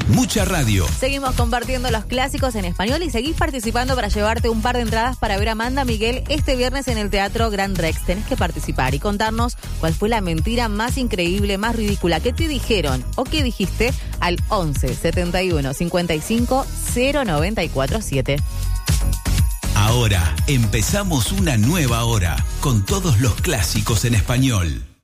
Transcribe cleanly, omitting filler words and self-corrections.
Mucha radio. Seguimos compartiendo los clásicos en español y seguís participando para llevarte un par de entradas para ver a Amanda Miguel este viernes en el Teatro Gran Rex. Tenés que participar y contarnos cuál fue la mentira más increíble, más ridícula que te dijeron o que dijiste al 11 71 55 0947. Ahora empezamos una nueva hora con todos los clásicos en español.